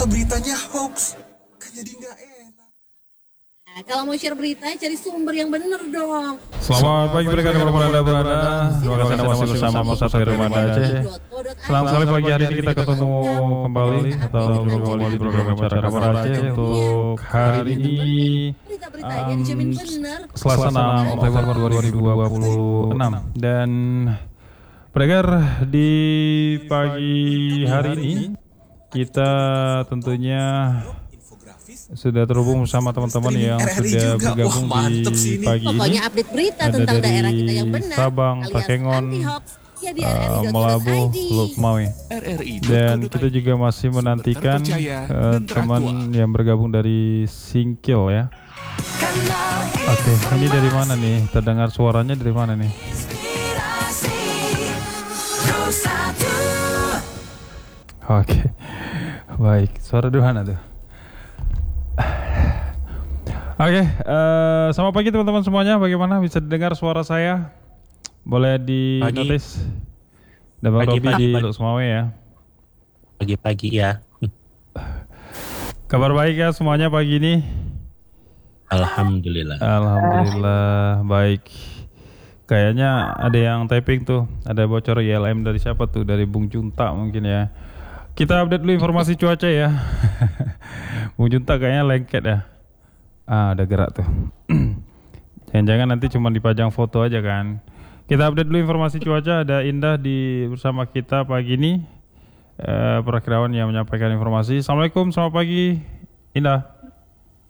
ternyata beritanya hoax. Kan jadi nggak enak. Nah, kalau mau share berita, cari sumber yang bener dong. Selamat pagi mereka dimanapun Anda berada. Terima kasih Anda masih bersama Pusat Firman Aceh. Senang sekali pagi hari ini kita ketemu kembali atau kembali di program Acara Kabar Aceh untuk hari ini Berita-berita yang dijamin bener. Selasa 6 Oktober 2026 dan pendengar di pagi hari ini kita tentunya sudah terhubung bersama teman-teman yang sudah bergabung di pagi ini. Pokoknya update berita Ada tentang dari daerah kita yang benar. Sabang, alias Takengon, anti-hoax, ya di Melabu, rri.co.id. Teluk Mawi. Dan kita juga masih menantikan teman yang bergabung dari Singkil ya. Oke, ini dari mana nih? Terdengar suaranya dari mana nih? Oke, baik. Suara Duhana tuh. Oke, selamat pagi teman-teman semuanya. Bagaimana bisa dengar suara saya? Boleh di notice. Dan Bang Robi di Teluk Sumawe ya. Pagi-pagi ya. Kabar baik ya semuanya pagi ini. Alhamdulillah. Alhamdulillah baik. Kayaknya ada yang typing tuh. Ada bocor ILM dari siapa tuh? Dari Bung Junta mungkin ya. Kita update dulu informasi cuaca ya. Bung Junta kayaknya lengket ya. Ada gerak tuh. Jangan-jangan nanti cuma dipajang foto aja kan. Kita update dulu informasi cuaca. Ada Indah bersama kita pagi ini. Perakirawan yang menyampaikan informasi. Assalamualaikum, selamat pagi Indah.